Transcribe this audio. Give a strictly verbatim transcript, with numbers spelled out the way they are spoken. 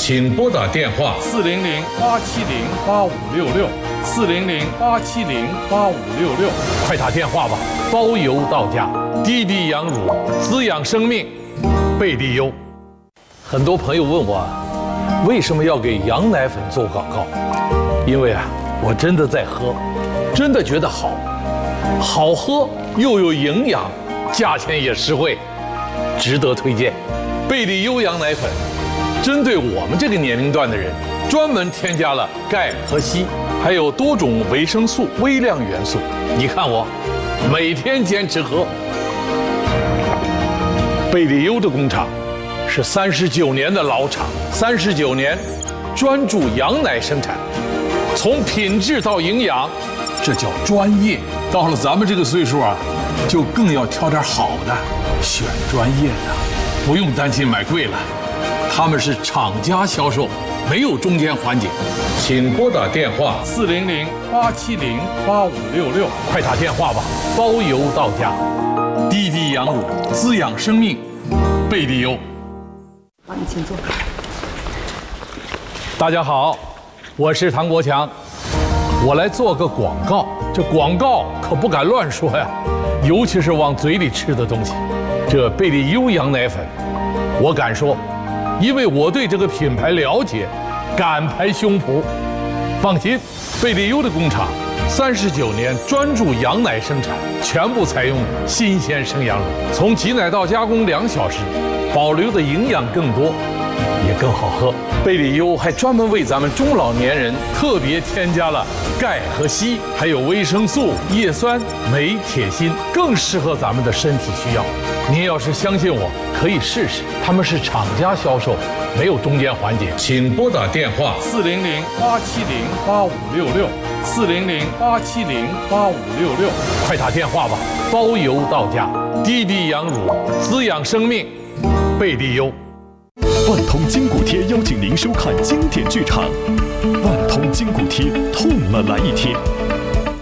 请拨打电话四零零八七零八五六六四零零八七零八五六六， 快打电话吧，包邮到家。滴滴羊乳滋养生命，贝利优。很多朋友问我，为什么要给羊奶粉做广告？因为啊，我真的在喝，真的觉得好，好喝又有营养，价钱也实惠，值得推荐。贝利优羊奶粉，针对我们这个年龄段的人，专门添加了钙和硒，还有多种维生素、微量元素。你看我，每天坚持喝。贝利优的工厂是三十九年的老厂，三十九年专注羊奶生产，从品质到营养，这叫专业。到了咱们这个岁数啊，就更要挑点好的，选专业的，不用担心买贵了。他们是厂家销售，没有中间环节。请拨打电话四零零八七零八五六六， 快打电话吧，包邮到家。滴滴羊乳滋养生命，贝利优。 好，你请坐。 大家好，我是唐国强，我来做个广告。这广告可不敢乱说呀，尤其是往嘴里吃的东西。这贝利优羊奶粉，我敢说，因为我对这个品牌了解，敢拍胸脯。放心，贝利优的工厂三十九年专注羊奶生产，全部采用新鲜生羊乳，从挤奶到加工两小时，保留的营养更多，也更好喝。贝利优还专门为咱们中老年人特别添加了钙和硒，还有维生素、叶酸、镁、铁、锌，更适合咱们的身体需要。您要是相信我，可以试试。他们是厂家销售，没有中间环节。请拨打电话四零零八七零八五六六四零零八七零八五六六， 快打电话吧，包邮到家。滴滴羊乳滋养生命，贝利优。 万通筋骨贴邀请您收看经典剧场，万通筋骨贴，痛了来一贴。